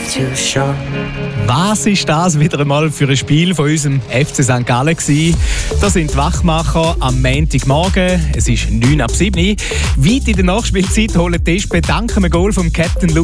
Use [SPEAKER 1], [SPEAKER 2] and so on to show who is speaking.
[SPEAKER 1] too short.
[SPEAKER 2] Was ist das wieder einmal für ein Spiel von unserem FC St. Gallen gewesen? Das sind die Wachmacher am Montagmorgen. Es ist 9:07. Weit in der Nachspielzeit holen die Bedanken wir Goal vom Captain